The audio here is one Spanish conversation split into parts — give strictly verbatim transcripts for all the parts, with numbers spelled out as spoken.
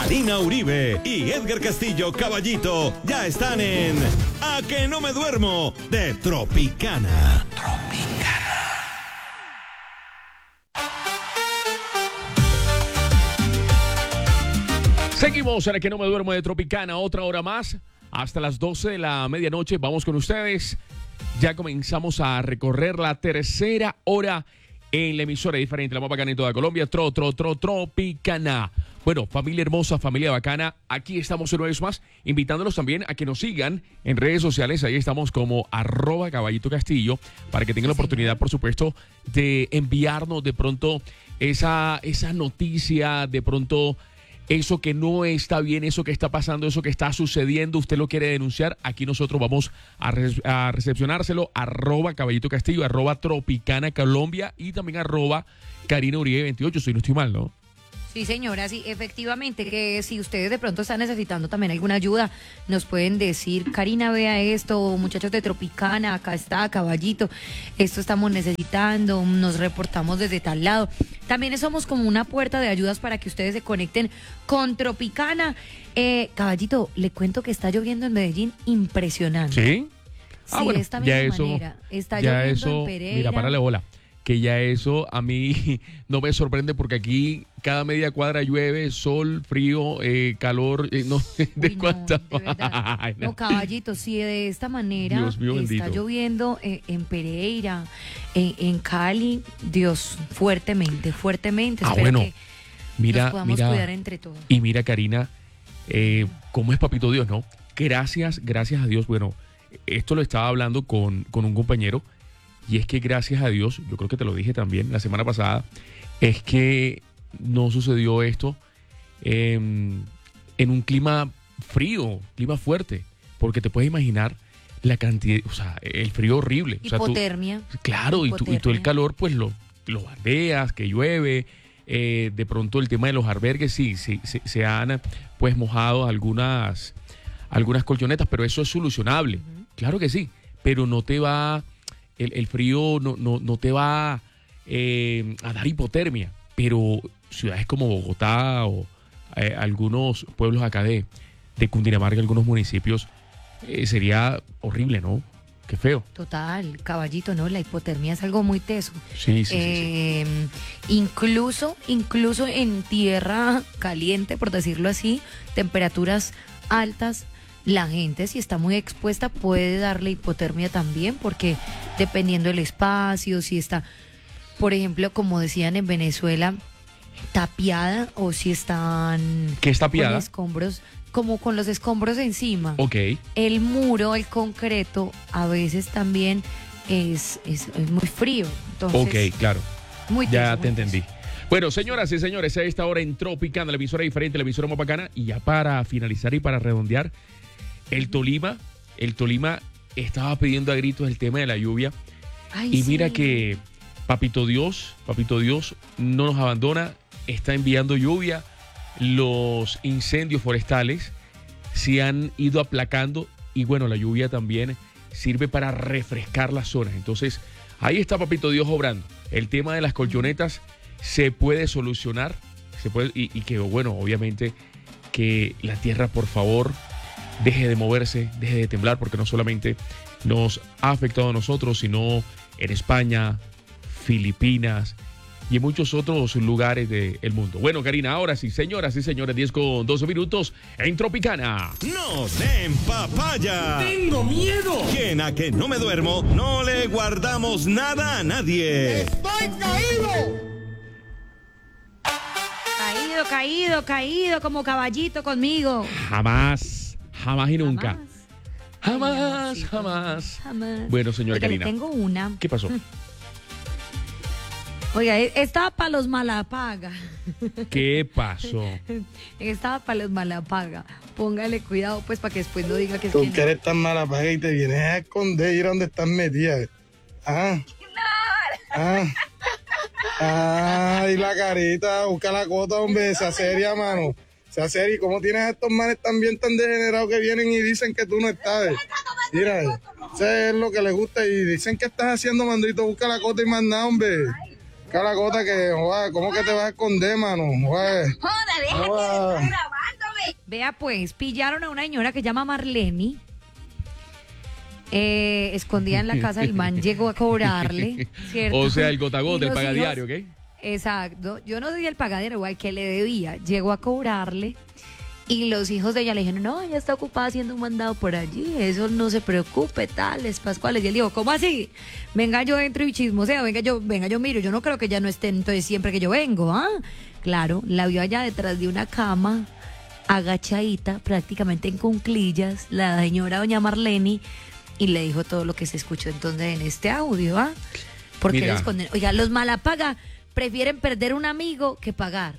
Karina Uribe y Edgar Castillo Caballito ya están en A que no me duermo de Tropicana. Tropicana. Seguimos en A que no me duermo de Tropicana, otra hora más, hasta las doce de la medianoche. Vamos con ustedes. Ya comenzamos a recorrer la tercera hora en la emisora diferente, la más bacana en toda Colombia, Tro, Tro, Tro, Tropicana. Bueno, familia hermosa, familia bacana, aquí estamos una vez más, invitándolos también a que nos sigan en redes sociales. Ahí estamos como arroba Caballito Castillo, para que tengan la oportunidad, por supuesto, de enviarnos de pronto esa, esa noticia, de pronto eso que no está bien, eso que está pasando, eso que está sucediendo, usted lo quiere denunciar, aquí nosotros vamos a, re a recepcionárselo, arroba Caballito Castillo, arroba Tropicana Colombia y también arroba Karina Uribe veintiocho, si no estoy mal, ¿no? Sí, señora, sí, efectivamente, que si ustedes de pronto están necesitando también alguna ayuda, nos pueden decir, Karina, vea esto, muchachos de Tropicana, acá está, Caballito, esto estamos necesitando, nos reportamos desde tal lado. También somos como una puerta de ayudas para que ustedes se conecten con Tropicana. Eh, Caballito, le cuento que está lloviendo en Medellín impresionante. ¿Sí? Sí, ah, bueno, de esta misma ya eso, manera. Está ya lloviendo eso, en Pereira. Mira, párale bola. Que ya eso a mí no me sorprende porque aquí cada media cuadra llueve, sol, frío, eh, calor, eh, no sé de Uy, cuánta. no, de verdad. Ay, no. No, Caballito, si de esta manera Dios mío, está bendito. lloviendo eh, en Pereira, en, en Cali, Dios, fuertemente, fuertemente. Ah, Espero bueno, que mira, nos podamos mira, cuidar entre todos. y mira, Karina, eh, cómo es papito Dios, ¿no? Gracias, gracias a Dios. Bueno, esto lo estaba hablando con, con un compañero. Y es que gracias a Dios, yo creo que te lo dije también la semana pasada, es que no sucedió esto eh, en un clima frío, clima fuerte, porque te puedes imaginar la cantidad, o sea, el frío horrible. Hipotermia. O sea, tú, claro, Hipotermia. Y, tú, y tú el calor, pues lo, lo bardeas, que llueve, eh, de pronto el tema de los albergues, sí, sí, sí se han pues mojado algunas, algunas colchonetas, pero eso es solucionable, uh-huh. Claro que sí, pero no te va... El, el frío no, no, no te va eh, a dar hipotermia, pero ciudades como Bogotá o eh, algunos pueblos acá de, de Cundinamarca, algunos municipios, eh, sería horrible, ¿no? Qué feo. Total, Caballito, ¿no? La hipotermia es algo muy teso. Sí, sí, eh, sí, sí. Incluso, incluso en tierra caliente, por decirlo así, temperaturas altas, la gente, si está muy expuesta, puede darle hipotermia también, porque dependiendo del espacio, si está, por ejemplo, como decían en Venezuela, tapiada, o si están... ¿Qué es tapiada? Con escombros, como con los escombros encima. Ok. El muro, el concreto, a veces también es, es, es muy frío. Entonces, ok, claro. Muy ya teso, te muy entendí. teso. Bueno, señoras y señores, a esta hora en Tropicana, la emisora diferente, la emisora más bacana, y ya para finalizar y para redondear, el Tolima, el Tolima estaba pidiendo a gritos el tema de la lluvia. Ay, y mira sí. que Papito Dios, Papito Dios no nos abandona, está enviando lluvia. Los incendios forestales se han ido aplacando y bueno, la lluvia también sirve para refrescar las zonas. Entonces, ahí está Papito Dios obrando. El tema de las colchonetas se puede solucionar, se puede, y, y que bueno, obviamente que la tierra, por favor, deje de moverse, deje de temblar, porque no solamente nos ha afectado a nosotros, sino en España, Filipinas y en muchos otros lugares del mundo. Bueno, Karina, ahora sí, señoras y señores, diez con doce minutos en Tropicana. ¡No den papaya! ¡Tengo miedo! Quien a que no me duermo, no le guardamos nada a nadie. ¡Estoy caído! Caído, caído, caído, como Caballito conmigo. Jamás, jamás y nunca. Jamás. Jamás, Ay, no, jamás. Jamás. Bueno, señora Oiga, le Karina. tengo una. ¿Qué pasó? Oiga, estaba para los malapaga. ¿Qué pasó? Estaba para los malapaga. Póngale cuidado, pues, para que después no diga que es Tú que que no. eres tan mala paga y te vienes a esconder y ir a donde estás metida. Ah. Ah. Ah, y la carita, busca la cota, hombre, sea seria, mano. Sea seria. ¿Y cómo tienes a estos manes también tan degenerados que vienen y dicen que tú no estás? Mira, eso es lo que les gusta y dicen que estás haciendo, mandito, busca la cota y más nada, hombre. Busca la cota que, joder, ¿cómo que te vas a esconder, mano? Joder. Joder, deja Joder. que estoy grabando. Vea pues, pillaron a una señora que se llama Marlene. Eh, escondida en la casa del man, llegó a cobrarle, ¿cierto? O sea, el gota a Y gota, el los pagadiario, hijos- ¿ok? Exacto. Yo no di el pagadiario, igual que le debía. Llegó a cobrarle y los hijos de ella le dijeron, no, ella está ocupada haciendo un mandado por allí, eso no se preocupe, tales, pascuales. Y él dijo, ¿cómo así? Venga, yo entro y chismoseo, venga, yo, venga, yo miro, yo no creo que ella no esté entonces siempre que yo vengo, ¿ah? Claro, la vio allá detrás de una cama, agachadita, prácticamente en cunclillas, la señora doña Marlene, y le dijo todo lo que se escuchó entonces en este audio, ¿ah? Porque Mira. les esconden. Oiga, los malapaga prefieren perder un amigo que pagar.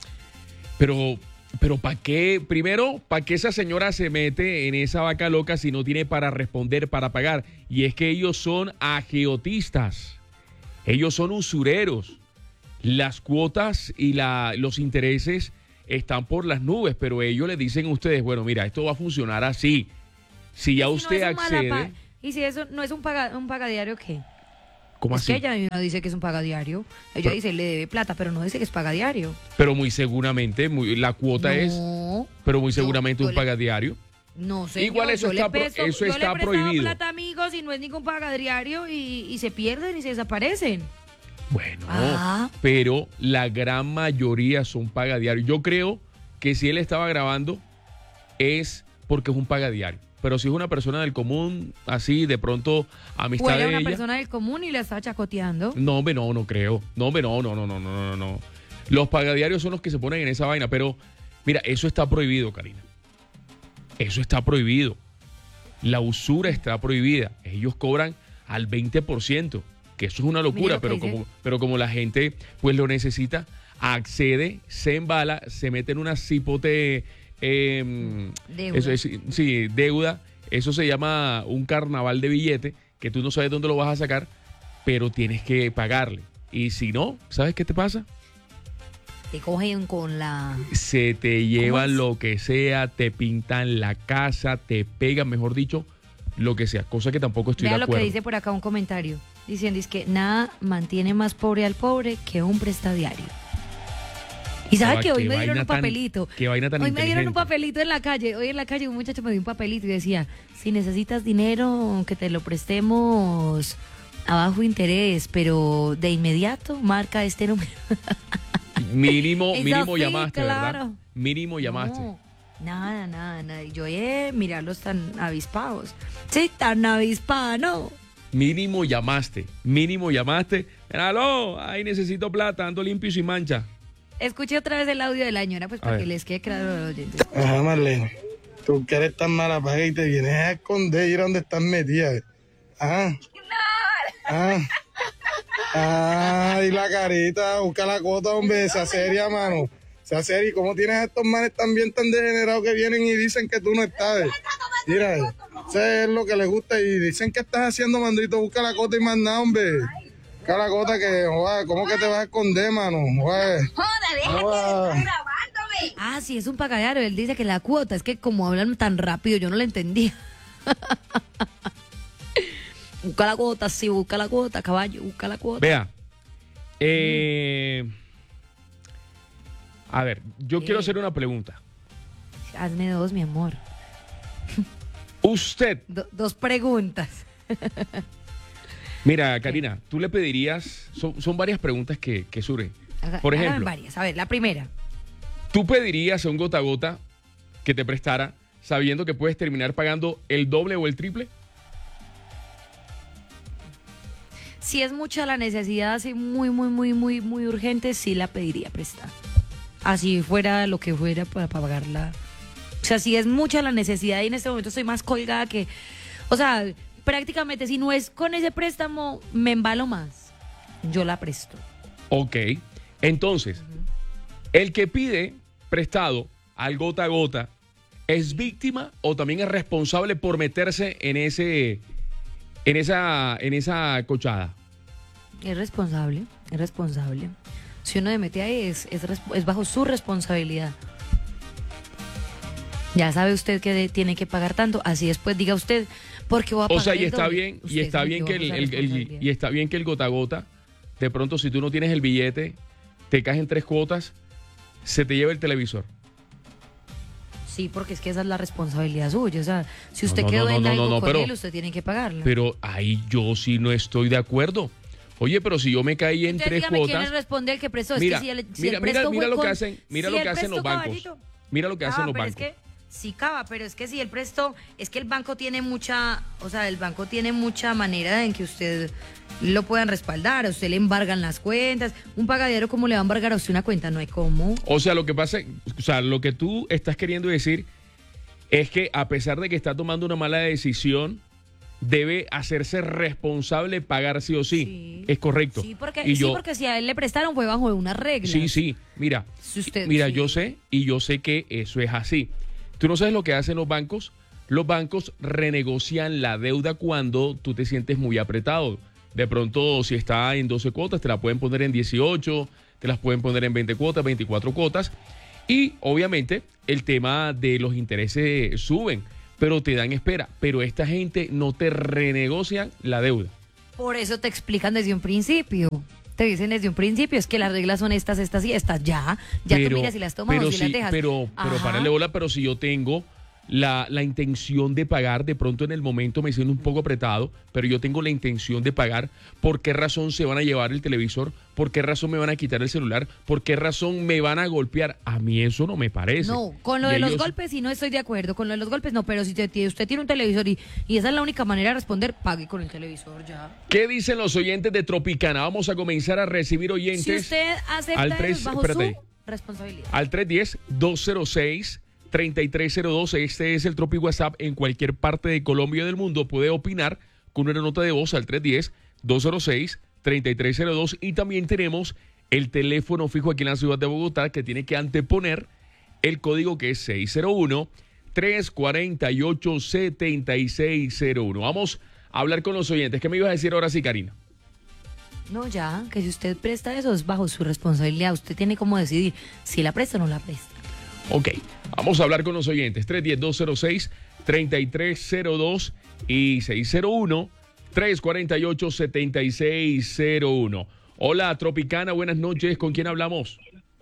Pero, pero ¿para qué? Primero, ¿para qué esa señora se mete en esa vaca loca si no tiene para responder, para pagar? Y es que ellos son agiotistas. Ellos son usureros. Las cuotas y la, los intereses están por las nubes, pero ellos le dicen a ustedes, bueno, mira, esto va a funcionar así. Si ya Si no usted es un malapa- accede... ¿Y si eso no es un, paga, un pagadiario qué? ¿Cómo es así? que ella misma dice que es un pagadiario. Ella Pero- dice le debe plata, pero no dice que es pagadiario. Pero muy seguramente, muy, la cuota es... No, Pero muy yo- seguramente yo un le- pagadiario. No sé. Igual eso está pro- eso yo le está he prestado prohibido. plata a amigos y no es ningún pagadiario y, y se pierden y se desaparecen. Bueno, Ah. pero la gran mayoría son pagadiarios. Yo creo que si él estaba grabando es porque es un pagadiario. Pero si es una persona del común, así, de pronto, O amistad era de una ella... persona del común y la está chacoteando. No, hombre, no, no creo. No, hombre, no, no, no, no, no, no, no. Los pagadiarios son los que se ponen en esa vaina, pero mira, eso está prohibido, Karina. Eso está prohibido. La usura está prohibida. Ellos cobran al veinte por ciento, que eso es una Mira locura, lo que pero dice. como, pero como la gente pues lo necesita, accede, se embala, se mete en una cipote, eh, Deuda. eso es, sí, deuda. Eso se llama un carnaval de billete, que tú no sabes dónde lo vas a sacar, pero tienes que pagarle. Y si no, ¿sabes qué te pasa? Te cogen con la... Se te llevan es? lo que sea, te pintan la casa, te pegan, mejor dicho, lo que sea, cosa que tampoco estoy Vea de lo acuerdo. que dice por acá un comentario. Diciendo es que nada mantiene más pobre al pobre que un prestadiario. Y sabe Ah, que hoy qué me dieron vaina un tan- papelito. qué vaina tan Hoy me dieron un inteligente. papelito en la calle. Hoy en la calle un muchacho me dio un papelito y decía, si necesitas dinero, que te lo prestemos a bajo interés, pero de inmediato marca este número. Mínimo, Es mínimo así, llamaste, ¿verdad? claro. Mínimo llamaste. No, nada, nada, nada. Y yo, eh, mirarlos tan avispados. Sí, tan avispado. Mínimo llamaste, mínimo llamaste. Aló, ahí necesito plata, ando limpio y sin mancha. Escuché otra vez el audio de la señora, pues A para ver. que les quede claro a los oyentes. Ajá, Marlene. Tú que eres tan mala paga y te vienes a esconder y ir a donde estás metida. Ah. Ah. Ah, y la carita, busca la cuota, hombre, sea seria, mano. Sea seria. ¿Y cómo tienes a estos manes también tan degenerados que vienen y dicen que tú no estás? Mira, eso es lo que les gusta y dicen que estás haciendo, mandito, busca la cota y más nada, hombre. Busca la cota que, joder, ¿cómo que te vas a esconder, mano? Joder. Joder. Ah, sí, es un pagadiario. Él dice que la cuota, es que como hablan tan rápido, yo no la entendía. Busca la cuota, sí, busca la cuota, caballo, busca la cuota. Vea, eh, a ver, yo ¿Qué? quiero hacer una pregunta. Hazme dos, mi amor. Usted, Do- dos preguntas. mira, Karina, tú le pedirías, son, son varias preguntas que, que surgen. Haga- Por hágame ejemplo, varias. A ver, la primera. ¿tú pedirías a un gota a gota que te prestara sabiendo que puedes terminar pagando el doble o el triple? Si es mucha la necesidad, así muy, muy, muy, muy, muy urgente, sí la pediría prestar. Así fuera lo que fuera para, para pagarla. O sea, si es mucha la necesidad y en este momento estoy más colgada que... O sea, prácticamente si no es con ese préstamo, me embalo más. Yo la presto. Ok, entonces, el que pide prestado al gota a gota, ¿es víctima o también es responsable por meterse en ese, en esa, en esa cochada? Es responsable, es responsable. Si uno se mete ahí, es, es, res- es bajo su responsabilidad. Ya sabe usted que de- tiene que pagar tanto, así después diga usted, porque voy a pagar O sea, y el está doble? bien, y Usted está se bien que metió el, bajo el- esa el- responsabilidad. y está bien que el gota a gota, de pronto si tú no tienes el billete, te caes en tres cuotas, se te lleva el televisor. Sí, porque es que esa es la responsabilidad suya. O sea, si usted No, no, quedó no, en no, algo no, no, con pero- él, usted tiene que pagarla. Pero ahí yo sí no estoy de acuerdo. Oye, pero si yo me caí en Entonces, tres dígame quién le cuotas... responde el que prestó. Es Mira, que si el, si mira, el mira, presto mira fue lo que con- hacen, mira si lo el que hacen los presto, bancos. caballito, Mira lo que hacen Cava, los pero bancos. Es que, sí, Cava, pero es que si el presto, es que el banco tiene mucha, o sea, el banco tiene mucha manera en que usted lo puedan respaldar, a usted le embargan las cuentas, un pagadero como le va a embargar a usted una cuenta, no hay cómo. O sea, lo que pasa, o sea, lo que tú estás queriendo decir es que a pesar de que está tomando una mala decisión, debe hacerse responsable, pagar sí o sí. Sí. Es correcto. Sí, porque, Y sí, yo- porque si a él le prestaron fue bajo unas reglas. Sí, sí, mira, Si usted- mira, sí. yo sé y yo sé que eso es así. ¿Tú no sabes lo que hacen los bancos? Los bancos renegocian la deuda cuando tú te sientes muy apretado. De pronto, si está en doce cuotas, te la pueden poner en dieciocho, te las pueden poner en veinte cuotas, veinticuatro cuotas. Y obviamente el tema de los intereses suben, pero te dan espera. Pero esta gente no te renegocian la deuda. Por eso te explican desde un principio. Te dicen desde un principio, es que las reglas son estas, estas y estas. Ya, ya tú miras si las tomas pero o si sí, las dejas. Pero, pero Ajá. párale bola, pero si yo tengo la, la intención de pagar, de pronto en el momento me siento un poco apretado, pero yo tengo la intención de pagar, ¿por qué razón se van a llevar el televisor? ¿Por qué razón me van a quitar el celular? ¿Por qué razón me van a golpear? A mí eso no me parece. No, con lo Y de los ellos- golpes sí no estoy de acuerdo. Con lo de los golpes no, pero si te- ti- usted tiene un televisor y, y esa es la única manera de responder, pague con el televisor ya. ¿Qué dicen los oyentes de Tropicana? Vamos a comenzar a recibir oyentes. Si usted acepta al eso, tres- es bajo espérate. su responsabilidad. Al tres uno cero, dos cero seis, tres tres cero dos. Este es el Tropi WhatsApp. En cualquier parte de Colombia y del mundo puede opinar con una nota de voz al tres uno cero, dos cero seis, tres tres cero dos. Y también tenemos el teléfono fijo aquí en la ciudad de Bogotá que tiene que anteponer el código que es seis cero uno, tres cuatro ocho, siete seis cero uno. Vamos a hablar con los oyentes. ¿Qué me ibas a decir ahora sí, Karina? No, ya, que si usted presta eso es bajo su responsabilidad. Usted tiene como decidir si la presta o no la presta. Ok, vamos a hablar con los oyentes. tres uno cero, dos cero seis, tres tres cero dos y seis cero uno, tres cuatro ocho, siete seis cero uno. Hola, Tropicana, buenas noches. ¿Con quién hablamos?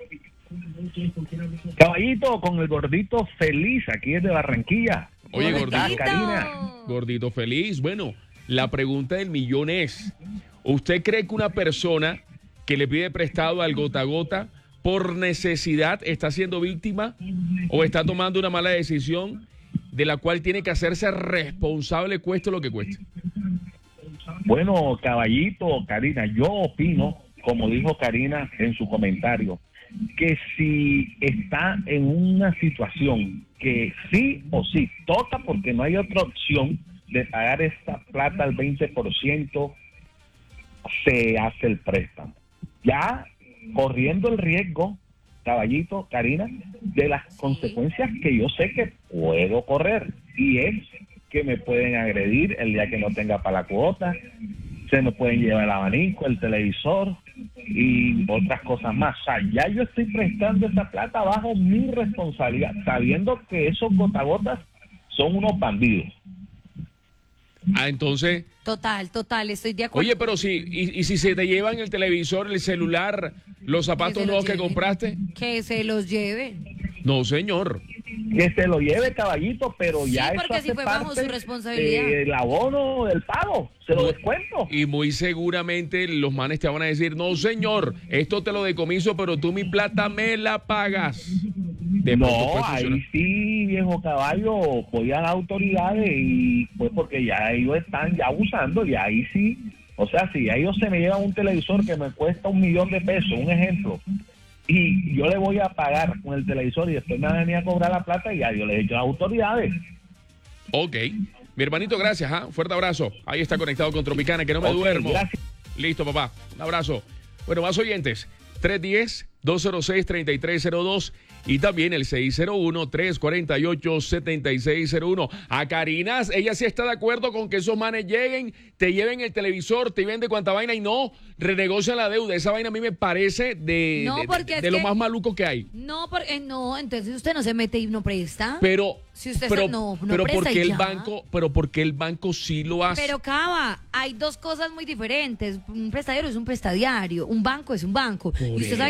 Caballito, con el gordito feliz, aquí desde Barranquilla. Oye, ¿Cómo estás, gordito. Karina? Gordito feliz. Bueno, la pregunta del millón es, ¿usted cree que una persona que le pide prestado al gota a gota por necesidad está siendo víctima o está tomando una mala decisión de la cual tiene que hacerse responsable, cueste lo que cueste? Bueno, caballito, Karina, yo opino, como dijo Karina en su comentario, que si está en una situación que sí o sí toca, porque no hay otra opción de pagar esta plata al veinte por ciento, se hace el préstamo. Ya corriendo el riesgo, caballito, Karina, de las consecuencias que yo sé que puedo correr, y es que me pueden agredir el día que no tenga para la cuota, se me pueden llevar el abanico, el televisor y otras cosas más. O sea, ya yo estoy prestando esa plata bajo mi responsabilidad, sabiendo que esos gotagotas son unos bandidos. Ah, entonces, Total, total, estoy de acuerdo. oye, pero si, y, y si se te llevan el televisor, el celular, los zapatos se los nuevos que lleven. compraste, Que se los lleven. no, señor. Que se lo lleve, caballito, pero Sí, ya eso porque si hace fue bajo parte su responsabilidad. del abono del pago, se lo descuento. Y muy seguramente los manes te van a decir, no señor, esto te lo decomiso, pero tú mi plata me la pagas. De pronto No, puede ahí funcionar. sí, viejo caballo, voy a las autoridades y pues porque ya ellos están ya abusando y ahí sí, o sea, si ellos se me llevan un televisor que me cuesta un millón de pesos, un ejemplo, y yo le voy a pagar con el televisor y después me van a venir a cobrar la plata y ya yo le he dicho a las autoridades. Ok. Mi hermanito, gracias. ¿ah? Fuerte abrazo. Ahí está conectado con Tropicana, que no me Ok, duermo. gracias. Listo, papá. Un abrazo. Bueno, más oyentes. tres uno cero, dos cero seis, tres tres cero dos y también el seis cero uno, tres cuatro ocho, siete seis cero uno. A Karina, ella sí está de acuerdo con que esos manes lleguen, te lleven el televisor, te venden cuanta vaina y no renegocian la deuda. Esa vaina a mí me parece de, No, de- porque de- es de lo que- más maluco que hay. No, porque no, entonces usted no se mete y no presta. Pero, Si usted pero, se- no, no pero presta porque y el ya. banco, pero porque el banco sí lo hace. Pero Cava, hay dos cosas muy diferentes. Un prestadero es un prestadiario, un banco es un banco. Por y usted sabe que para un eso,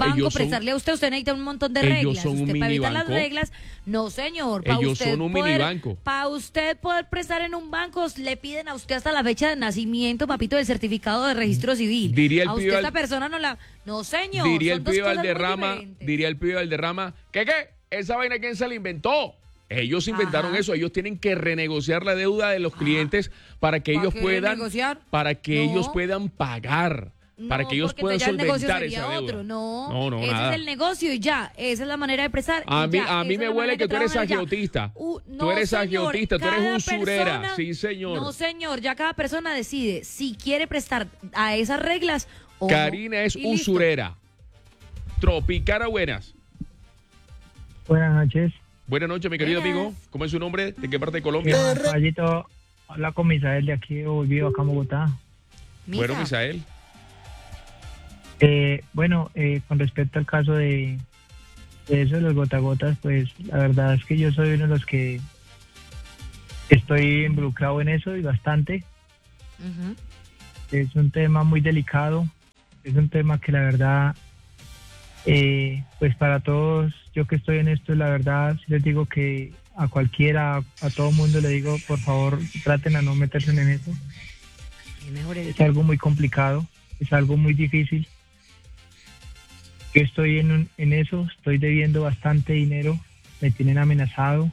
banco ellos son- prestarle a usted, usted necesita un montón de ellos reglas. son un Usted para evitar minibanco. las reglas, no señor. Para Ellos usted son un poder- minibanco. Para usted poder prestar en un banco, le piden a usted hasta la fecha de nacimiento, papito, del certificado de registro civil. Diría el a pibe usted al- esta persona no la... No señor. Diría el son dos pibe cosas muy Valderrama, diferentes. diría el pibe Valderrama, ¿qué qué? ¿Esa vaina quién se la inventó? Ellos inventaron Ajá. eso, ellos tienen que renegociar la deuda de los clientes para que ¿Para ellos qué puedan renegociar? para que No. ellos puedan pagar, para No, que ellos porque puedan entonces ya el negocio solventar sería esa deuda. otro. No, no, no, ese nada. es el negocio y ya. Esa es la manera de prestar. A y mí, ya. a mí Esa me es la huele manera que tú eres trabajan y ya. agiotista. Uh, Tú no, eres señor, agiotista, tú eres cada usurera. persona- Sí, señor. No, señor, ya cada persona decide si quiere prestar a esas reglas o no. Karina es Y listo. usurera. Tropicana, buenas. Buenas noches. Buenas noches, mi querido Buenas. amigo. ¿Cómo es su nombre? ¿De qué parte de Colombia? Caballito, habla con Misael de aquí, vivo acá en Bogotá. Misa. Bueno, Misael. Eh, bueno, eh, con respecto al caso de, de eso de los gotagotas, pues la verdad es que yo soy uno de los que estoy involucrado en eso y bastante. Ujú. Es un tema muy delicado, es un tema que la verdad, eh, pues para todos, yo que estoy en esto, la verdad, sí les digo que a cualquiera, a, a todo mundo le digo, por favor, traten a no meterse en eso. Es mejor Es evitar. algo muy complicado, es algo muy difícil. Yo estoy en, un- en eso, estoy debiendo bastante dinero, me tienen amenazado.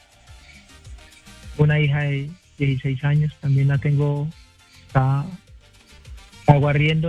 Una hija de dieciséis años, también la tengo, está aguarriendo